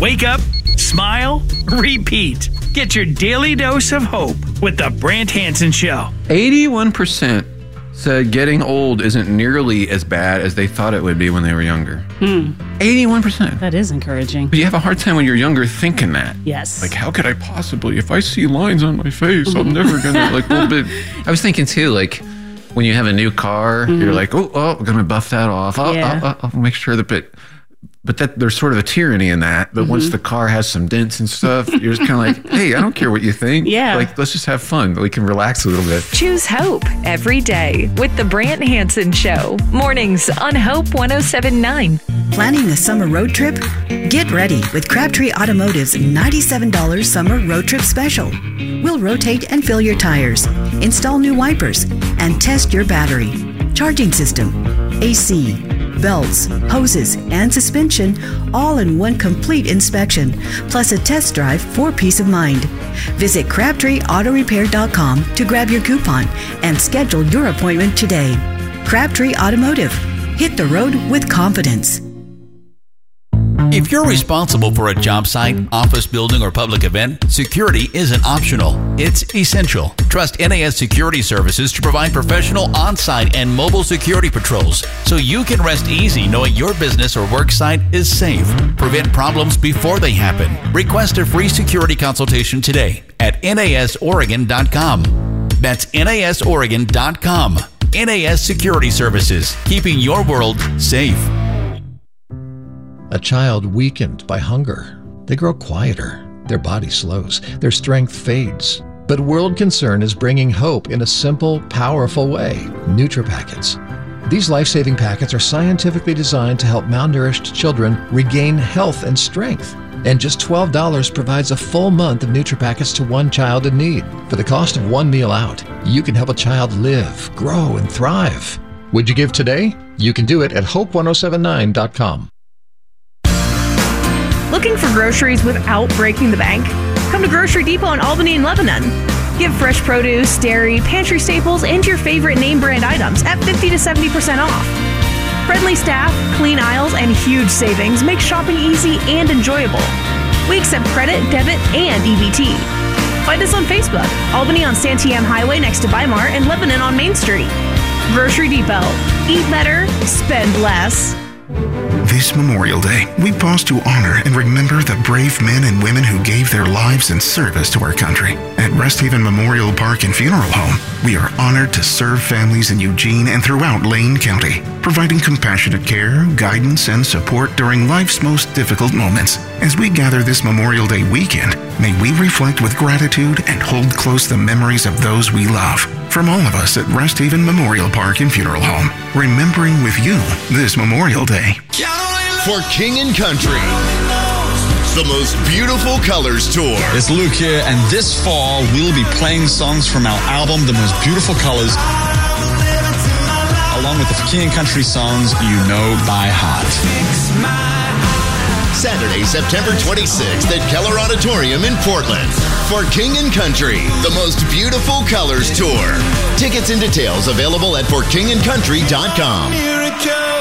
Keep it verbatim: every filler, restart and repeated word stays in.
Wake up, smile, repeat. Get your daily dose of hope with the Brant Hansen Show. eighty-one percent said getting old isn't nearly as bad as they thought it would be when they were younger. Hmm. eighty-one percent. That is encouraging. But you have a hard time when you're younger thinking that. Yes. Like, how could I possibly, if I see lines on my face, I'm never going to, like, a little bit. I was thinking, too, like, when you have a new car, mm-hmm. you're like, oh, oh, I'm going to buff that off. Oh, yeah. oh, oh, I'll make sure that, but, but that there's sort of a tyranny in that. But mm-hmm. once the car has some dents and stuff, you're just kind of like, hey, I don't care what you think. Yeah. Like, let's just have fun. We can relax a little bit. Choose hope every day with the Brant Hansen Show. Mornings on Hope one oh seven point nine. Planning a summer road trip? Get ready with Crabtree Automotive's ninety-seven dollars Summer Road Trip Special. We'll rotate and fill your tires, install new wipers, and test your battery, charging system, A C, belts, hoses, and suspension, all in one complete inspection, plus a test drive for peace of mind. Visit Crabtree Auto Repair dot com to grab your coupon and schedule your appointment today. Crabtree Automotive. Hit the road with confidence. If you're responsible for a job site, office building, or public event, security isn't optional. It's essential. Trust N A S Security Services to provide professional on-site and mobile security patrols so you can rest easy knowing your business or work site is safe. Prevent problems before they happen. Request a free security consultation today at N A S Oregon dot com. That's N A S Oregon dot com. N A S Security Services, keeping your world safe. A child weakened by hunger. They grow quieter. Their body slows. Their strength fades. But World Concern is bringing hope in a simple, powerful way. NutriPackets. These life-saving packets are scientifically designed to help malnourished children regain health and strength. And just twelve dollars provides a full month of NutriPackets to one child in need. For the cost of one meal out, you can help a child live, grow, and thrive. Would you give today? You can do it at hope one oh seven nine dot com. Looking for groceries without breaking the bank? Come to Grocery Depot in Albany and Lebanon. Get fresh produce, dairy, pantry staples, and your favorite name brand items at fifty to seventy percent off. Friendly staff, clean aisles, and huge savings make shopping easy and enjoyable. We accept credit, debit, and E B T. Find us on Facebook, Albany on Santiam Highway next to Weimar, and Lebanon on Main Street. Grocery Depot. Eat better, spend less. This Memorial Day, we pause to honor and remember the brave men and women who gave their lives in service to our country. At Rest Haven Memorial Park and Funeral Home, we are honored to serve families in Eugene and throughout Lane County, providing compassionate care, guidance, and support during life's most difficult moments. As we gather this Memorial Day weekend, may we reflect with gratitude and hold close the memories of those we love. From all of us at Rest Haven Memorial Park and Funeral Home, remembering with you this Memorial Day. For King and Country, the most beautiful colors tour. It's Luke here, and this fall we'll be playing songs from our album, The Most Beautiful Colors, along with the King and Country songs you know by heart. Saturday, September twenty-sixth at Keller Auditorium in Portland. For King and Country, the most beautiful colors tour. Tickets and details available at for king and country dot com.